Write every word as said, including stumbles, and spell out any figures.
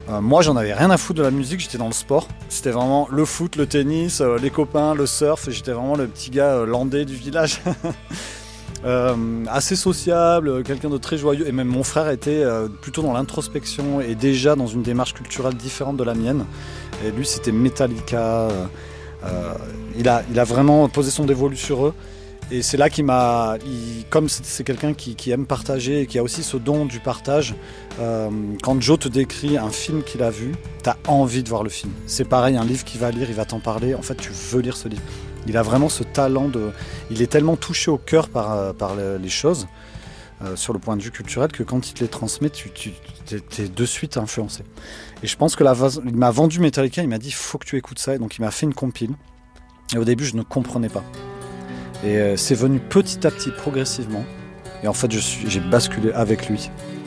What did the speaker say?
Euh, moi, j'en avais rien à foutre de la musique, j'étais dans le sport. C'était vraiment le foot, le tennis, euh, les copains, le surf. J'étais vraiment le petit gars euh, landais du village. euh, assez sociable, quelqu'un de très joyeux. Et même mon frère était euh, plutôt dans l'introspection et déjà dans une démarche culturelle différente de la mienne. Et lui, c'était Metallica. Euh, euh, il, a, il a vraiment posé son dévolu sur eux. Et c'est là qu'il m'a... Il, comme c'est, c'est quelqu'un qui, qui aime partager et qui a aussi ce don du partage, euh, quand Joe te décrit un film qu'il a vu, t'as envie de voir le film. C'est pareil, un livre qu'il va lire, il va t'en parler. En fait, tu veux lire ce livre. Il a vraiment ce talent de... Il est tellement touché au cœur par, par les choses, euh, sur le point de vue culturel, que quand il te les transmet, tu, tu t'es, t'es de suite influencé. Et je pense que la, il m'a vendu Metallica, il m'a dit « faut que tu écoutes ça ». Et donc il m'a fait une compile. Et au début, je ne comprenais pas. Et euh, c'est venu petit à petit, progressivement. Et en fait, je suis, j'ai basculé avec lui.